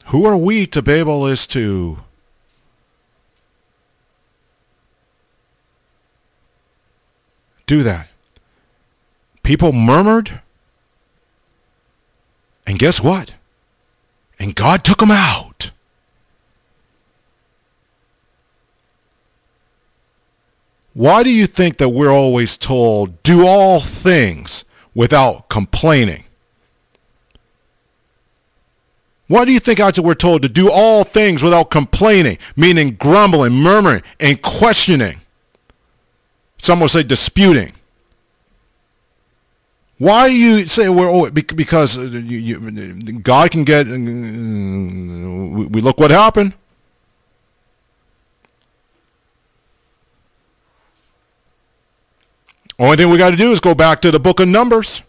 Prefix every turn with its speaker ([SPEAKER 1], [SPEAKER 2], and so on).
[SPEAKER 1] Who are we to be able is to do that? People murmured, and guess what? And God took them out. Why do you think that we're always told, do all things without complaining? Why do you think we're told to do all things without complaining, meaning grumbling, murmuring, and questioning? Some will say disputing. Why do you say because God can get, we look what happened. Only thing we got to do is go back to the book of Numbers.